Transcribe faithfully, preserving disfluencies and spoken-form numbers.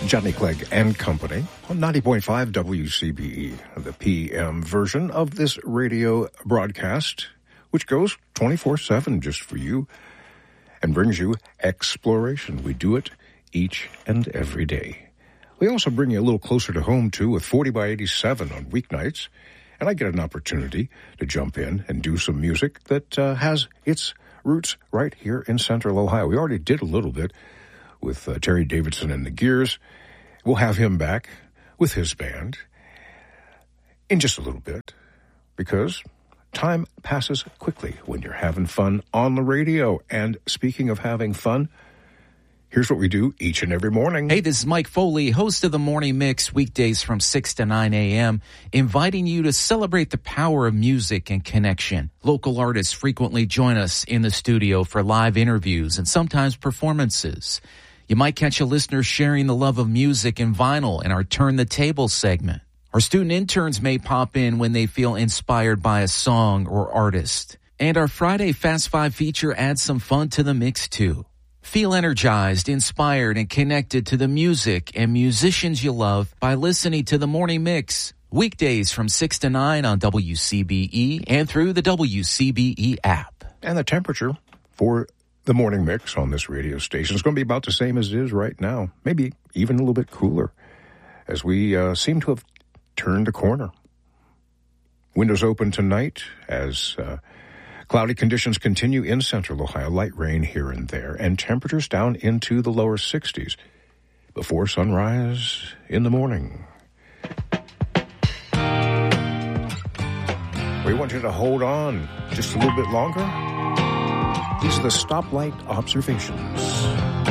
Johnny Clegg and Company on ninety point five W C B E, the P M version of this radio broadcast, which goes twenty-four seven just for you and brings you exploration. We do it each and every day. We also bring you a little closer to home, too, with forty by eighty-seven on weeknights, and I get an opportunity to jump in and do some music that uh, has its roots right here in Central Ohio. We already did a little bit with uh, Terry Davidson and the Gears. We'll have him back with his band in just a little bit, because time passes quickly when you're having fun on the radio. And speaking of having fun, here's what we do each and every morning. Hey, this is Mike Foley, host of the Morning Mix, weekdays from six to nine a.m., inviting you to celebrate the power of music and connection. Local artists frequently join us in the studio for live interviews and sometimes performances. You might catch a listener sharing the love of music and vinyl in our Turn the Table segment. Our student interns may pop in when they feel inspired by a song or artist. And our Friday Fast Five feature adds some fun to the mix, too. Feel energized, inspired, and connected to the music and musicians you love by listening to the Morning Mix. Weekdays from six to nine on W C B E and through the W C B E app. And the temperature for the Morning Mix on this radio station is going to be about the same as it is right now, maybe even a little bit cooler, as we uh, seem to have turned a corner. Windows open tonight as uh, cloudy conditions continue in Central Ohio, light rain here and there, and temperatures down into the lower sixties before sunrise in the morning. We want you to hold on just a little bit longer. These are the stoplight observations.